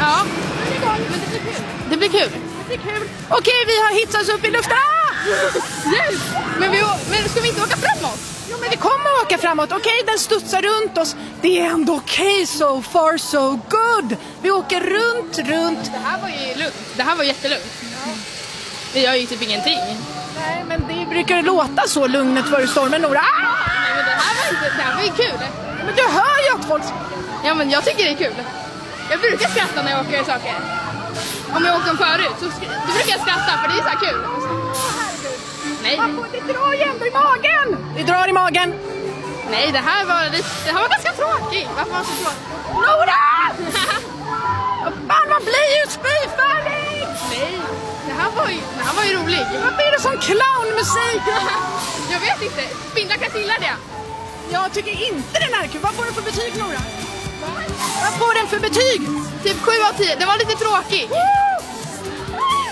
Ja, men det blir kul. Det blir kul. Det blir kul. Okej, vi har hitsats upp i luften. Yes. Men ska vi inte åka framåt? Jo, men vi kommer att åka framåt. Okej, den studsar runt oss. Det är ändå okej, so far so good. Vi åker runt. Det här var ju lugnt. Det här var jättelugnt. Ja. Vi gör ju typ ingenting. Nej, men det brukar låta så lugnet före stormen, Nora. Nej, men det här var ju kul. Men du hör ju att folk... Ja, men jag tycker det är kul. Jag brukar skratta när jag åker saker. Om jag åkt dem förut så då brukar jag skratta för det är så här kul. Nej. Det drar ju ändå i magen. Det drar i magen. Nej, det här var ganska tråkigt. Varför var det så tråkigt? Nora! Fan, man blir ju spyfärdig! Nej, det här var ju roligt. Varför är det sån clownmusik? Jag vet inte. Spindlar kan gilla det. Jag tycker inte den är kul. Vad får du för betyg, Nora? Vad får den för betyg? Typ 7 av 10. Det var lite tråkigt.